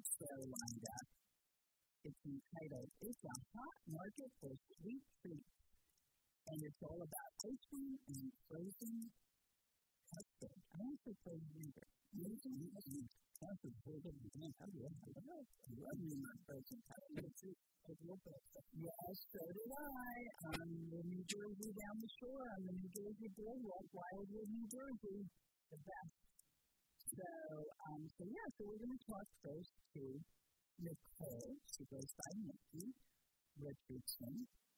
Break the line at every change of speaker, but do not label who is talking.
great show lined up. It's entitled, It's a Hot Market for Sweet Treats. And it's all about ice cream and frozen custard. I want to say frozen yogurt. Custard, frozen yogurt. I love me my frozen custard. Yes, so did I. In New Jersey down the shore on the New Jersey Boardwalk, Wildwood, New Jersey. The best. So we're going to talk first to Nicole. She goes by Nikki Richardson.